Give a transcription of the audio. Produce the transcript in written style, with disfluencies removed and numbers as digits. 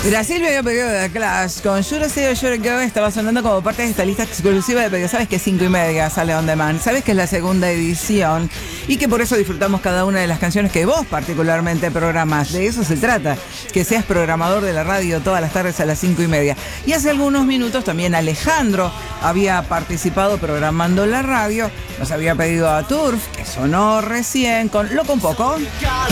Mira, Silvia había pedido de The Clash con Should I Say or Should I Go. Estaba sonando como parte de esta lista exclusiva de Pedido. Sabes que 5:30 sale On Demand. Sabes que es la segunda edición y que por eso disfrutamos cada una de las canciones que vos particularmente programás. De eso se trata, que seas programador de la radio todas las tardes a las 5:30. Y hace algunos minutos también Alejandro había participado programando la radio. Nos había pedido a Turf, que sonó recién con Loco un Poco.